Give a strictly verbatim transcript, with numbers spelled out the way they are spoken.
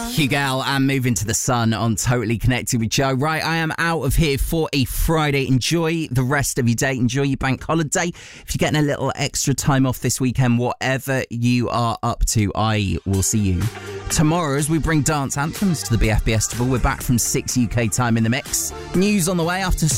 Hugo and Moving to the Sun on Totally Connected with Joe. Right, I am out of here for a Friday. Enjoy the rest of your day. Enjoy your bank holiday. If you're getting a little extra time off this weekend, whatever you are up to, I will see you tomorrow as we bring dance anthems to the B F B Festival. We're back from six U K time in the mix. News on the way after